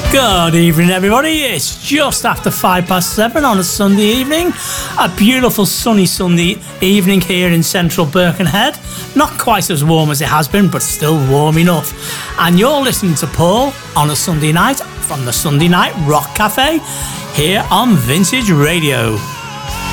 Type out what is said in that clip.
Good evening, everybody. It's just after 7:05 on a Sunday evening. A beautiful sunny Sunday evening here in central Birkenhead. Not quite as warm as it has been, but still warm enough. And you're listening to Paul on a Sunday night from the Sunday Night Rock Cafe here on Vintage Radio.